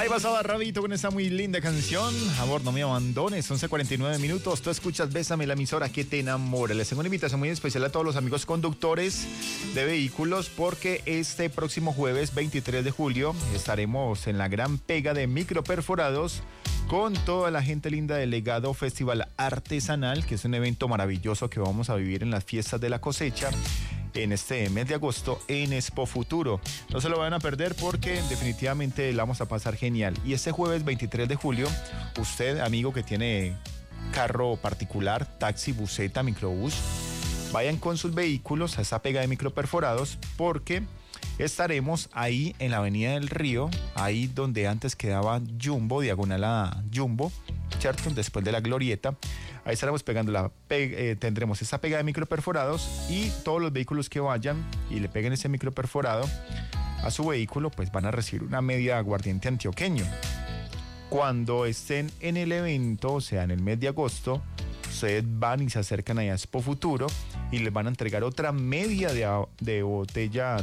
Ahí pasaba Rabito con esa muy linda canción. Amor, no me abandones. 11:49 minutos. Tú escuchas Bésame, la emisora que te enamora. Les tengo una invitación muy especial a todos los amigos conductores de vehículos porque este próximo jueves 23 de julio estaremos en la gran pega de microperforados con toda la gente linda del Legado Festival Artesanal, que es un evento maravilloso que vamos a vivir en las fiestas de la cosecha en este mes de agosto en Expo Futuro. No se lo van a perder porque definitivamente la vamos a pasar genial. Y este jueves 23 de julio, usted, amigo que tiene carro particular, taxi, buseta, microbús, vayan con sus vehículos a esa pega de microperforados porque estaremos ahí en la Avenida del Río, ahí donde antes quedaba Jumbo, diagonal a Jumbo, ¿cierto? Después de la glorieta. Ahí estaremos pegando tendremos esa pega de microperforados y todos los vehículos que vayan y le peguen ese microperforado a su vehículo, pues van a recibir una media de aguardiente antioqueño. Cuando estén en el evento, o sea, en el mes de agosto, ustedes van y se acercan allá a Expo Futuro y les van a entregar otra media de botella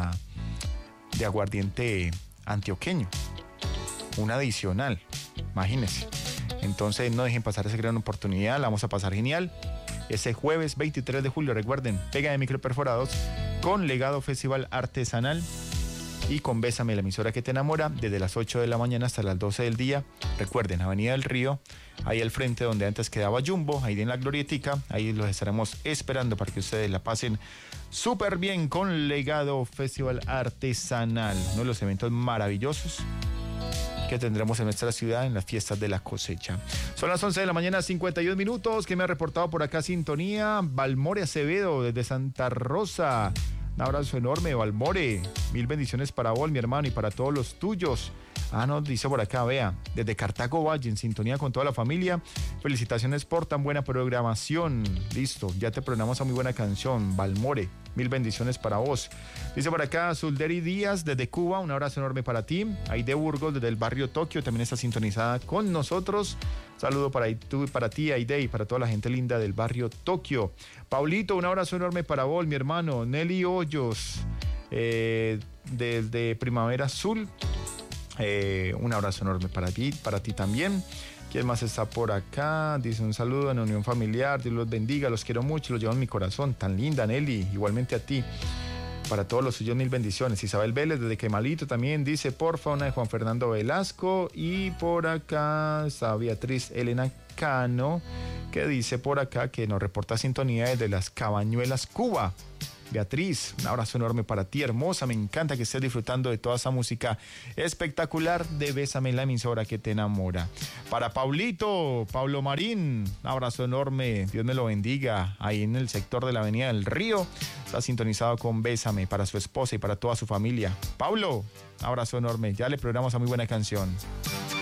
de aguardiente antioqueño. Una adicional, imagínense. Entonces no dejen pasar esa gran oportunidad, la vamos a pasar genial. Ese jueves 23 de julio, recuerden, pega de microperforados con Legado Festival Artesanal y con Bésame, la emisora que te enamora, desde las 8 de la mañana hasta las 12 del día. Recuerden, Avenida del Río, ahí al frente donde antes quedaba Jumbo, ahí en la glorietica, ahí los estaremos esperando para que ustedes la pasen súper bien con Legado Festival Artesanal, uno de los eventos maravillosos que tendremos en nuestra ciudad en las fiestas de la cosecha. Son las 11 de la mañana, 52 minutos, que me ha reportado por acá sintonía Valmore Acevedo desde Santa Rosa. Un abrazo enorme, Valmore. Mil bendiciones para vos, mi hermano, y para todos los tuyos. Nos dice por acá, vea, desde Cartago Valle, en sintonía con toda la familia. Felicitaciones por tan buena programación. Listo, ya te programamos a muy buena canción, Valmore. Mil bendiciones para vos. Dice por acá Zulderi Díaz desde Cuba, un abrazo enorme para ti. Aide Burgos desde el barrio Tokio también está sintonizada con nosotros. Saludo para ti, Aide, y para toda la gente linda del barrio Tokio. Paulito, un abrazo enorme para vos, mi hermano. Nelly Hoyos, desde Primavera Azul. Un abrazo enorme para ti también. ¿Quién más está por acá? Dice un saludo en la unión familiar, Dios los bendiga, los quiero mucho, los llevo en mi corazón. Tan linda, Nelly, igualmente a ti. Para todos los suyos, mil bendiciones. Isabel Vélez desde Quemalito también dice, porfa, una de Juan Fernando Velasco. Y por acá está Beatriz Elena Cano, que dice por acá que nos reporta sintonía desde Las Cabañuelas, Cuba. Beatriz, un abrazo enorme para ti, hermosa. Me encanta que estés disfrutando de toda esa música espectacular de Bésame, la emisora que te enamora. Para Paulito, Pablo Marín, un abrazo enorme. Dios me lo bendiga. Ahí en el sector de la Avenida del Río, está sintonizado con Bésame para su esposa y para toda su familia. Pablo, un abrazo enorme. Ya le programamos a muy buena canción.